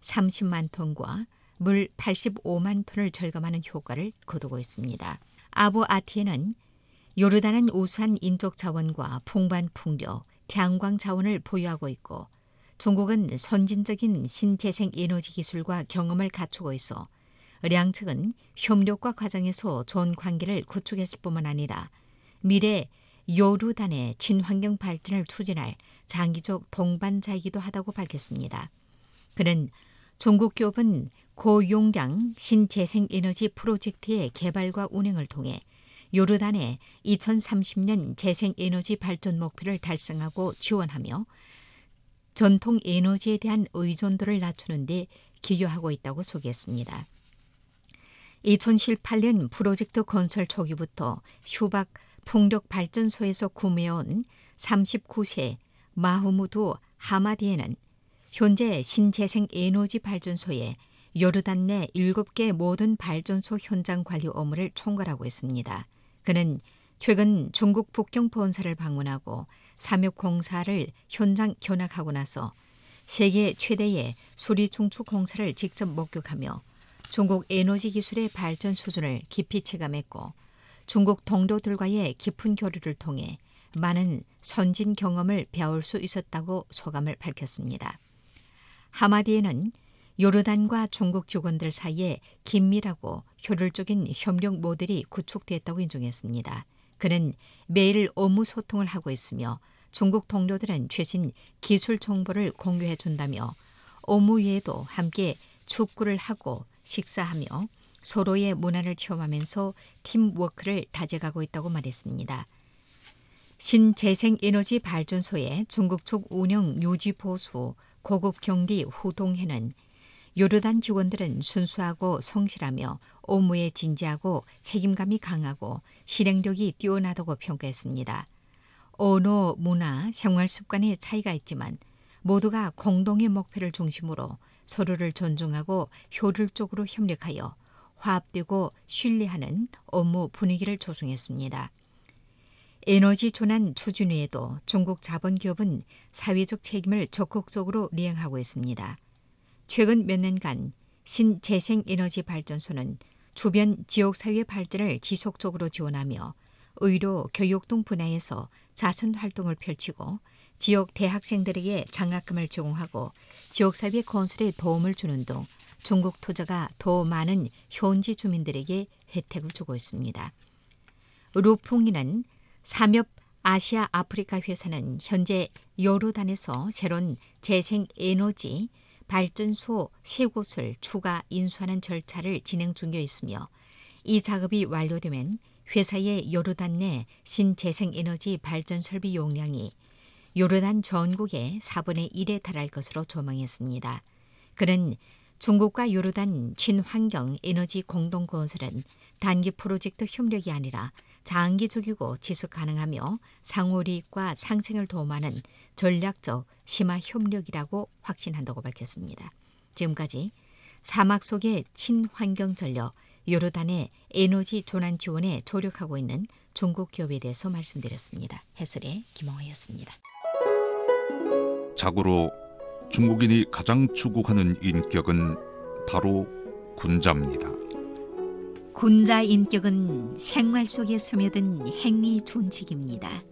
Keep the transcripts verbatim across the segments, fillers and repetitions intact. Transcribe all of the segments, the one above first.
삼십만 톤과 물 팔십오만 톤을 절감하는 효과를 거두고 있습니다. 아부 아티에는 요르단은 우수한 인적 자원과 풍부한 풍력, 태양광 자원을 보유하고 있고 중국은 선진적인 신재생 에너지 기술과 경험을 갖추고 있어 양측은 협력과 과정에서 좋은 관계를 구축했을 뿐만 아니라 미래 요르단의 친환경 발전을 추진할 장기적 동반자이기도 하다고 밝혔습니다. 그는 중국 기업은 고용량 신재생에너지 프로젝트의 개발과 운영을 통해 요르단의 이천삼십 년 재생에너지 발전 목표를 달성하고 지원하며 전통 에너지에 대한 의존도를 낮추는 데 기여하고 있다고 소개했습니다. 이천십팔 년 프로젝트 건설 초기부터 휴박 풍력발전소에서 구매해온 삼십구 세 마흐무드 하마디에는 현재 신재생에너지 발전소에 요르단 내 일곱 개 모든 발전소 현장 관리 업무를 총괄하고 있습니다. 그는 최근 중국 북경 본사를 방문하고 삼엽 공사를 현장 견학하고 나서 세계 최대의 수리 중축 공사를 직접 목격하며 중국 에너지 기술의 발전 수준을 깊이 체감했고 중국 동료들과의 깊은 교류를 통해 많은 선진 경험을 배울 수 있었다고 소감을 밝혔습니다. 하마디에는 요르단과 중국 직원들 사이에 긴밀하고 효율적인 협력 모델이 구축됐다고 인정했습니다. 그는 매일 업무 소통을 하고 있으며 중국 동료들은 최신 기술 정보를 공유해 준다며 업무 외에도 함께 축구를 하고 식사하며 서로의 문화를 체험하면서 팀워크를 다져가고 있다고 말했습니다. 신재생에너지 발전소의 중국 측 운영 유지 보수 고급 경리 후동회는 요르단 직원들은 순수하고 성실하며 업무에 진지하고 책임감이 강하고 실행력이 뛰어나다고 평가했습니다. 언어, 문화, 생활 습관의 차이가 있지만 모두가 공동의 목표를 중심으로 서로를 존중하고 효율적으로 협력하여 화합되고 신뢰하는 업무 분위기를 조성했습니다. 에너지 전환 추진 외에도 중국 자본기업은 사회적 책임을 적극적으로 이행하고 있습니다. 최근 몇 년간 신재생에너지 발전소는 주변 지역사회 발전을 지속적으로 지원하며 의료, 교육 등 분야에서 자선 활동을 펼치고 지역 대학생들에게 장학금을 제공하고 지역사회 건설에 도움을 주는 등 중국 투자가 더 많은 현지 주민들에게 혜택을 주고 있습니다. 루풍이는 삼엽 아시아 아프리카 회사는 현재 요르단에서 새로운 재생에너지 발전소 세 곳을 추가 인수하는 절차를 진행 중에 있으며 이 작업이 완료되면 회사의 요르단 내 신재생에너지 발전 설비 용량이 요르단 전국의 사분의 일에 달할 것으로 전망했습니다. 그는 중국과 요르단 친환경 에너지 공동건설은 단기 프로젝트 협력이 아니라 장기적이고 지속 가능하며 상호이익과 상생을 도모하는 전략적 심화 협력이라고 확신한다고 밝혔습니다. 지금까지 사막 속의 친환경 전력 요르단의 에너지 전환 지원에 조력하고 있는 중국 기업에 대해서 말씀드렸습니다. 해설의 김홍호였습니다. 자고로 중국인이 가장 추구하는 인격은 바로 군자입니다. 군자 인격은 생활 속에 스며든 행위 준칙입니다.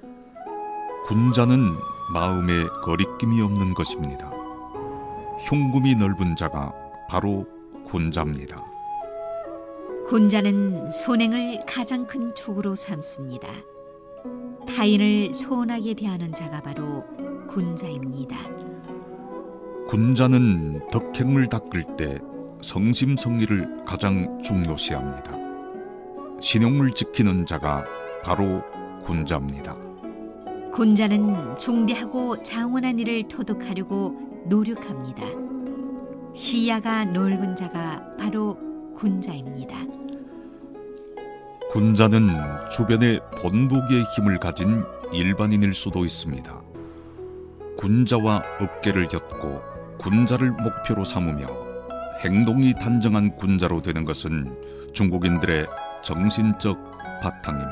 군자는 마음에 거리낌이 없는 것입니다. 흉금이 넓은 자가 바로 군자입니다. 군자는 선행을 가장 큰 축으로 삼습니다. 타인을 소원하게 대하는 자가 바로 군자입니다. 군자는 덕행을 닦을 때 성심성의를 가장 중요시합니다. 신용을 지키는 자가 바로 군자입니다. 군자는 중대하고 장원한 일을 터득하려고 노력합니다. 시야가 넓은 자가 바로 군자입니다. 군자는 주변에 본보기의 힘을 가진 일반인일 수도 있습니다. 군자와 어깨를 엮고 군자를 목표로 삼으며 행동이 단정한 군자로 되는 것은 중국인들의 정신적 바탕입니다.